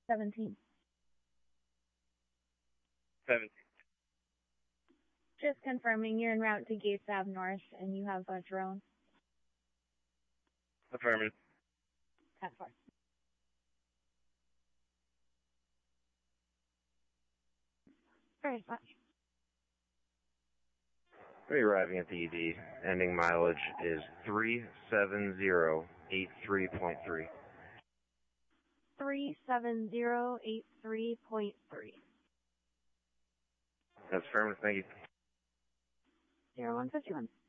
17. 17. Just confirming you're en route to Gates Ave North and you have a drone. Affirmative. 10-4. Very much. Arriving at the ED. Ending mileage is 37083.3. 37083.3. That's affirmative, thank you. 0151.